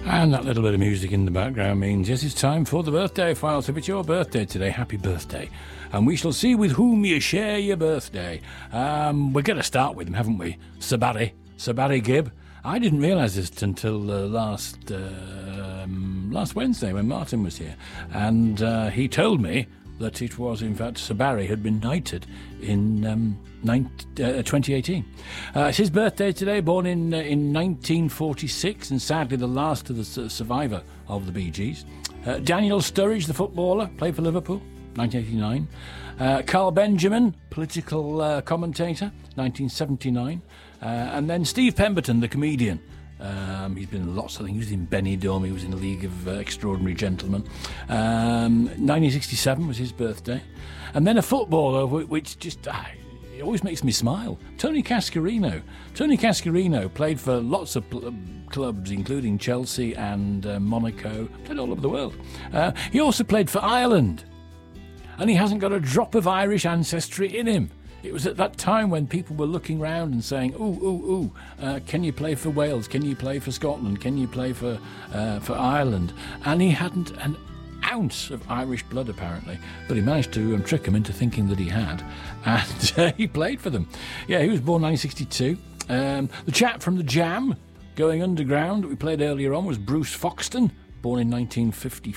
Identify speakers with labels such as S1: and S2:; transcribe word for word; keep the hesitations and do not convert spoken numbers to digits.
S1: And that little bit of music in the background means, yes, it's time for the birthday file. So if it's your birthday today, happy birthday. And we shall see with whom you share your birthday. Um, we're going to start with him, haven't we? Sir Barry. Sir Barry Gibb. I didn't realise this until uh, last uh, um, last Wednesday when Martin was here. And uh, he told me that it was, in fact, Sir Barry had been knighted in um, nineteen, uh, twenty eighteen. Uh, it's his birthday today, born in uh, in nineteen forty-six, and sadly the last of the su- survivor of the Bee Gees. Uh, Daniel Sturridge, the footballer, played for Liverpool, nineteen eighty-nine. Uh, Carl Benjamin, political uh, commentator, nineteen seventy-nine. Uh, and then Steve Pemberton, the comedian. Um, he's been in lots of things. He was in Benidorm, he was in the League of uh, Extraordinary Gentlemen. Um, nineteen sixty-seven was his birthday. And then a footballer, which just ah, it always makes me smile. Tony Cascarino. Tony Cascarino played for lots of pl- clubs, including Chelsea and uh, Monaco. Played all over the world. Uh, he also played for Ireland. And he hasn't got a drop of Irish ancestry in him. It was at that time when people were looking round and saying, ooh, ooh, ooh, uh, can you play for Wales? Can you play for Scotland? Can you play for uh, for Ireland? And he hadn't an ounce of Irish blood, apparently. But he managed to um, trick him into thinking that he had. And uh, he played for them. Yeah, he was born nineteen sixty-two. Um, the chap from the Jam, going underground, that we played earlier on, was Bruce Foxton, born in nineteen fifty,